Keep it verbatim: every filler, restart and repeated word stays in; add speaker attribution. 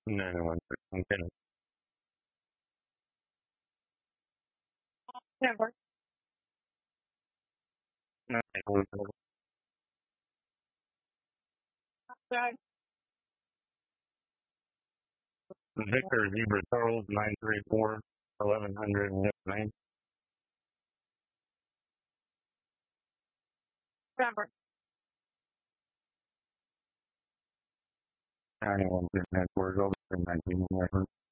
Speaker 1: nine one six one. Never. nine one six. Right. Victor Zebra Charles nine three four eleven hundred nine. Never. Nine one six network over nineteen.